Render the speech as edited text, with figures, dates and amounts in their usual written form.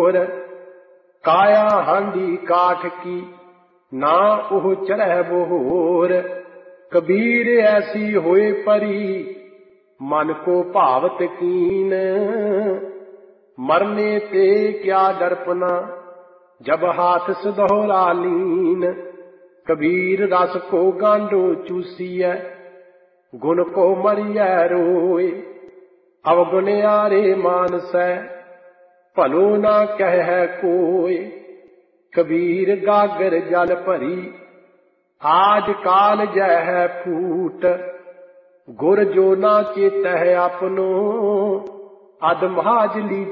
मोर। काया हांडी काठ की ना ओह चढ़ै बोर। कबीर ऐसी होए परी मन को भावत कीन। मरने ते क्या डरपना जब हाथ सुधौरा लीन। कबीर रस को गांडो चूसिय गुण को मरिय रोए। अवगुण्यारे मानसै भलो ना कह कोय। कबीर गागर जल भरी आज काल जह फूट। गुर जो ना चेतह अपनो अधमाज लीजिए